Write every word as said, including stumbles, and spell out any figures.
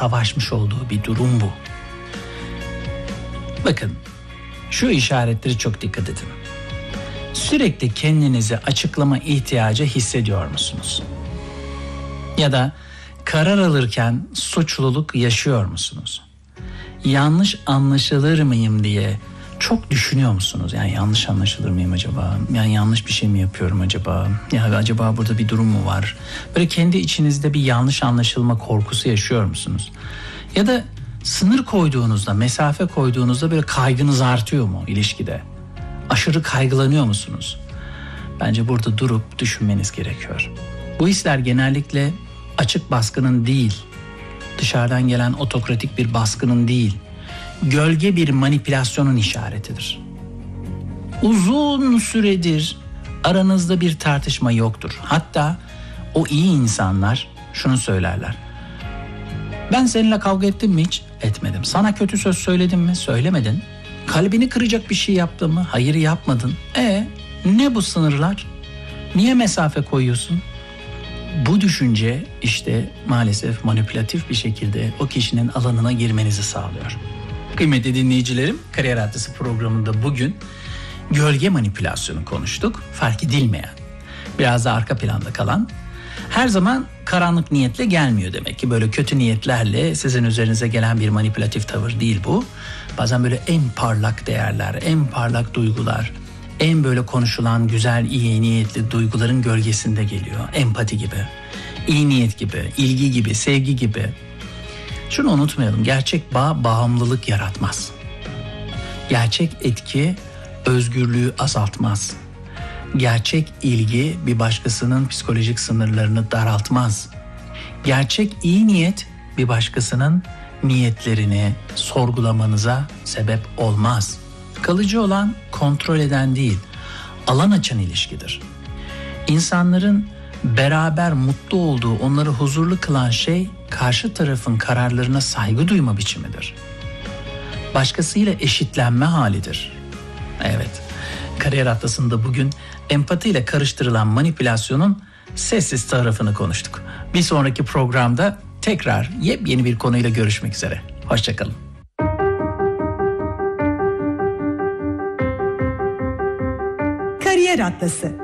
savaşmış olduğu bir durum bu. Bakın, şu işaretleri çok dikkat edin. Sürekli kendinizi açıklama ihtiyacı hissediyor musunuz? Ya da karar alırken suçluluk yaşıyor musunuz? Yanlış anlaşılır mıyım diye çok düşünüyor musunuz? Yani yanlış anlaşılır mıyım acaba? Yani yanlış bir şey mi yapıyorum acaba? Ya acaba burada bir durum mu var? Böyle kendi içinizde bir yanlış anlaşılma korkusu yaşıyor musunuz? Ya da sınır koyduğunuzda, mesafe koyduğunuzda böyle kaygınız artıyor mu ilişkide? Aşırı kaygılanıyor musunuz? Bence burada durup düşünmeniz gerekiyor. Bu hisler genellikle açık baskının değil, dışarıdan gelen otokratik bir baskının değil, gölge bir manipülasyonun işaretidir. Uzun süredir aranızda bir tartışma yoktur. Hatta o iyi insanlar şunu söylerler: ben seninle kavga ettim mi hiç? Etmedim. Sana kötü söz söyledim mi? Söylemedin. Kalbini kıracak bir şey yaptın mı? Hayır, yapmadın. E ne bu sınırlar? Niye mesafe koyuyorsun? Bu düşünce işte maalesef manipülatif bir şekilde o kişinin alanına girmenizi sağlıyor. Kıymetli dinleyicilerim, Kariyer Adresi programında bugün gölge manipülasyonu konuştuk. Fark edilmeyen, biraz da arka planda kalan, her zaman karanlık niyetle gelmiyor demek ki. Böyle kötü niyetlerle sizin üzerinize gelen bir manipülatif tavır değil bu. Bazen böyle en parlak değerler, en parlak duygular, en böyle konuşulan güzel, iyi niyetli duyguların gölgesinde geliyor. Empati gibi, iyi niyet gibi, ilgi gibi, sevgi gibi. Şunu unutmayalım, gerçek bağ bağımlılık yaratmaz. Gerçek etki özgürlüğü azaltmaz. Gerçek ilgi bir başkasının psikolojik sınırlarını daraltmaz. Gerçek iyi niyet bir başkasının niyetlerini sorgulamanıza sebep olmaz. Kalıcı olan kontrol eden değil, alan açan ilişkidir. İnsanların beraber mutlu olduğu, onları huzurlu kılan şey karşı tarafın kararlarına saygı duyma biçimidir. Başkasıyla eşitlenme halidir. Evet, Kariyer Atlası'nda bugün empatiyle karıştırılan manipülasyonun sessiz tarafını konuştuk. Bir sonraki programda tekrar yepyeni bir konuyla görüşmek üzere. Hoşçakalın. Kariyer Atlası.